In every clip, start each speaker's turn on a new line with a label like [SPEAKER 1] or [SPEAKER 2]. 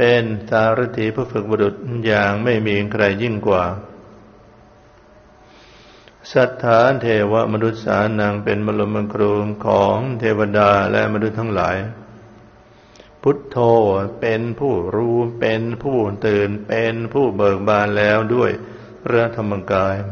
[SPEAKER 1] เป็นสารถีผู้ฝึกบุรุษอย่างไม่มีใครยิ่งกว่าสัทธาเทวมนุษย์สานังเป็นบรมครูของเทวดาและมนุษย์ทั้งหลายพุทโธเป็นผู้รู้เป็นผู้ตื่นเป็นผู้เบิกบานแล้วด้วยพระธรรมกาย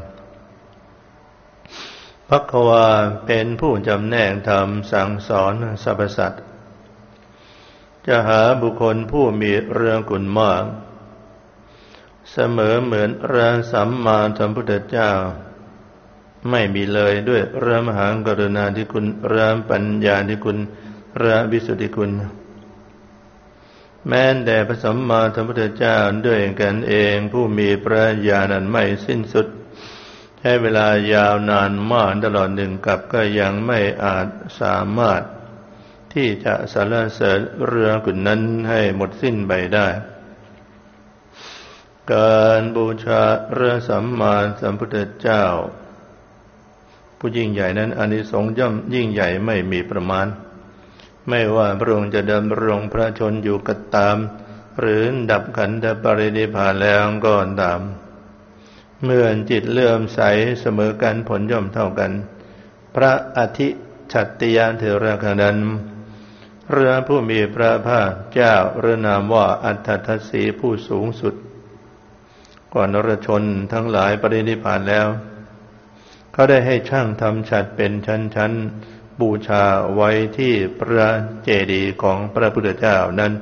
[SPEAKER 1] ภควาเป็นผู้จำแนกธรรมสั่งสอนสรรพสัตว์จะหาบุคคลผู้มีเรื่องกุลมากเสมอเหมือนพระสัมมาสัมพุทธเจ้าไม่มีเลยด้วยพระมหากรุณาธิคุณพระปัญญาธิคุณพระวิสุทธิคุณแม้แต่พระสัมมาสัมพุทธเจ้าด้วยกันเองผู้มีพระญาณอันไม่สิ้นสุดใช้เวลายาวนานมากตลอดหนึ่งกับก็ยังไม่อาจสามารถที่จะสรรเสริญเรื่องกุลนั้นให้หมดสิ้นไปได้การบูชาพระสัมมาสัมพุทธเจ้าผู้ยิ่งใหญ่นั้นอานิสงส์ย่อมยิ่งใหญ่ไม่มีประมาณไม่ว่าพระองค์จะดำรงพระชนอยู่ก็ตามหรือดับขันธปรินิพพานแล้วก็ตามเมื่อจิตเลื่อมใสเสมอกันผลย่อมเท่ากันพระอธิชัตติยเถระคนั้นพระผู้มีพระภาคเจ้าพระนามว่าอัฏฐทัสสีผู้สูงสุดก่อนนรชนทั้งหลายปรินิพพานแล้วเขาได้ให้ช่างทำฉัตรเป็นชั้นๆบูชาไว้ที่พระเจดีย์ของพระพุทธเจ้านั้น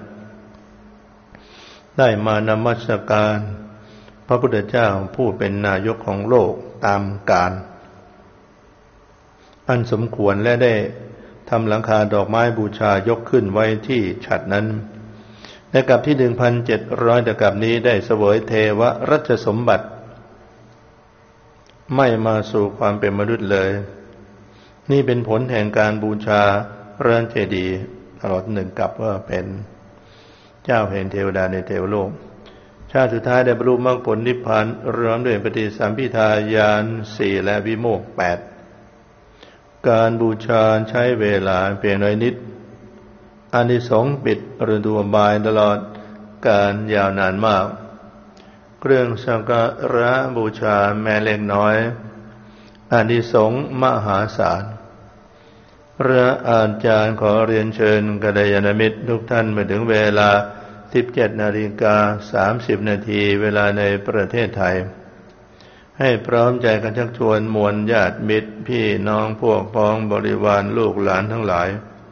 [SPEAKER 1] ได้มานมัสการพระพุทธเจ้าผู้เป็นนายกของโลกตามกาลอันสมควรและได้ทำหลังคาดอกไม้บูชายกขึ้นไว้ที่ฉัตรนั้นในกลับที่ 1,700 แต่กลับนี้ได้เสวยเทวรัชสมบัติไม่มาสู่ความเป็นมนุษย์เลยนี่เป็นผลแห่งการบูชาพระเจดีย์ตลอดหนึ่งกับว่าเป็นเจ้าแห่งเทวดาในเทวโลกชาติสุดท้ายได้บรรลุมรรคผลนิพพานรวมด้วยปฏิสัมภิทาญาณ4และวิโมกข์8การบูชาใช้เวลาเพียงน้อยนิดอานิสงส์ปิดฤดูบายตลอดการยาวนานมากเครื่องสักการะบูชาแม้เล็กน้อยอานิสงส์มหาศาลพระอาจารย์ขอเรียนเชิญกัลยาณมิตรทุกท่านมาถึงเวลา 17:30 นาทีเวลาในประเทศไทยให้พร้อมใจกันชักชวนมวลญาติมิตรพี่น้องพวกพ้องบริวารลูกหลานทั้งหลาย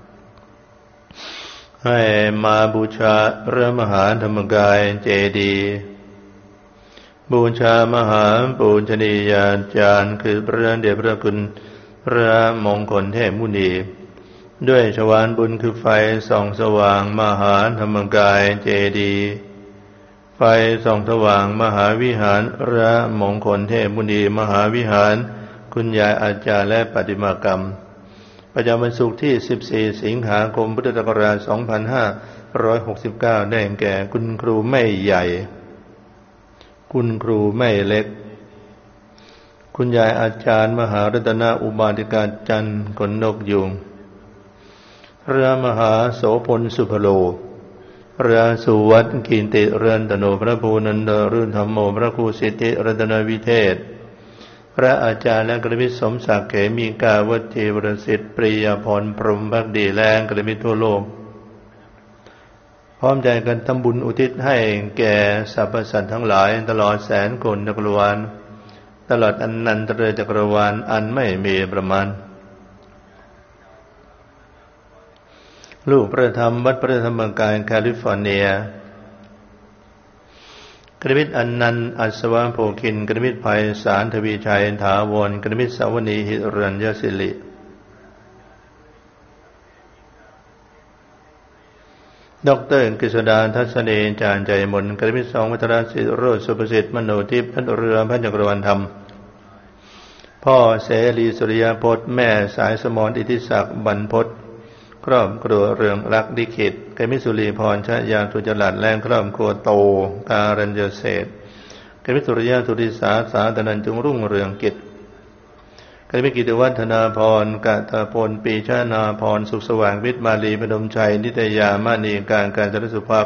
[SPEAKER 1] ให้มาบูชาพระมหาธรรมกายเจดีย์บูชามหาปูชนียาจารย์คือพระเดชพระคุณพระมงคลเทพมุนีด้วยชวาลบุญคือไฟส่องสว่างมหาธรรมกายเจดีย์ไฟส่องสว่างมหาวิหารพระมงคลเทพมุนีมหาวิหารคุณยายอาจารย์และปฏิมากรรมประจำวันศุกร์ที่14สิงหาคมพุทธศักราช2569ได้แก่คุณครูไม่ใหญ่คุณครูไม่เล็กคุณยายอาจารย์มหารัตนอุบาสิกาจันทร์ขนนกยูงพระมหาโสพลสุภโลพระสุวัตกินติเรือนตโนพระภูนันดรื่นธรรมโมพระครูสิทธิรัตนวิเทศพระอาจารย์และกรมิตรสมศักดิ์เขมีกาวจีวรสิทธิ์ปริยพรพรหมภักดีและกรมิตรทั่วโลกพร้อมใจกันทำบุญอุทิศให้แก่สรรพสัตว์ทั้งหลายตลอดแสนโกลจักรวาลตลอดอนันตริยจักรวาลอันไม่มีประมาณลูกพระธรรมวัดพระธรรมกายแคลิฟอร์เนียกรมิตรอนันต์อัศวะโภคินกรมิตรไพศาลทวีชัยถาวรกรมิตรสาวนีหิรัญญศิริดร.กฤษดาทัศนีจารย์ใจมนกรมิตรสองวัฒนศิโรจน์สุประสิทธิ์มโนทิพย์ท่านเรือพระจักรวาลธรรมพ่อเสรีสุริยพจน์แม่สายสมรอิทธิศักดิ์บรรพตครอบครัวเรืองรักดิขิตกมิสุรีพรชยาสุจรัตน์แรงครอบครัวโตการัญญเศรษฐ์กมิสุริยะสุริสาสาธนันจุงรุ่งเรืองกิจกมิกิติวัฒนาพรกตพลปีชนาพรสุขสว่างวิทย์มาลีพนมชัยนิตยามานีการจรสุภาพ